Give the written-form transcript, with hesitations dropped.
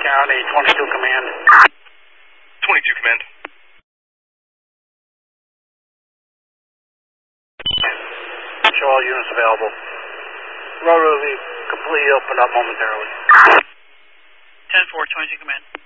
County, 22 Command. 22 Command. Show all units available. Road will be completely opened up momentarily. 10-4, 22 Command.